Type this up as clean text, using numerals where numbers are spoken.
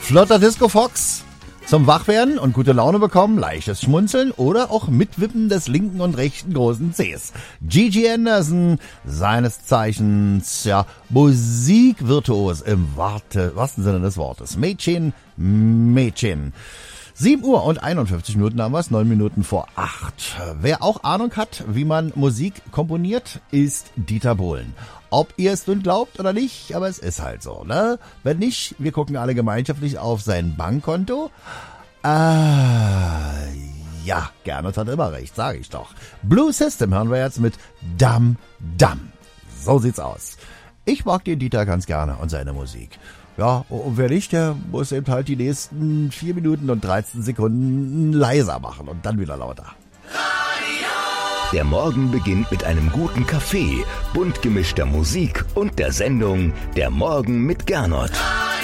Flotter Disco Fox zum Wachwerden und gute Laune bekommen, leichtes Schmunzeln oder auch Mitwippen des linken und rechten großen Cs. Gigi Anderson, seines Zeichens, ja, Musikvirtuos im wahrsten Sinne des Wortes. Mädchen. 7 Uhr und 51 Minuten haben wir es, 9 Minuten vor 8. Wer auch Ahnung hat, wie man Musik komponiert, ist Dieter Bohlen. Ob ihr es nun glaubt oder nicht, aber es ist halt so, ne? Wenn nicht, wir gucken alle gemeinschaftlich auf sein Bankkonto. Ja, Gernot hat immer recht, sage ich doch. Blue System hören wir jetzt mit Dam Dam. So sieht's aus. Ich mag den Dieter ganz gerne und seine Musik. Ja, und wer nicht, der muss eben halt die nächsten 4 Minuten und 13 Sekunden leiser machen und dann wieder lauter. Der Morgen beginnt mit einem guten Kaffee, bunt gemischter Musik und der Sendung Der Morgen mit Gernot.